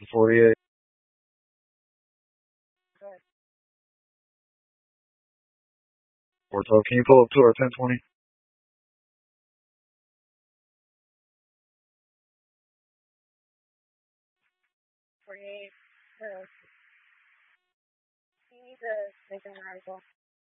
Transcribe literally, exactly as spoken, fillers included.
forty-eight. Or so, can you pull up to our ten twenty? forty-eight. Uh, you need to make an article.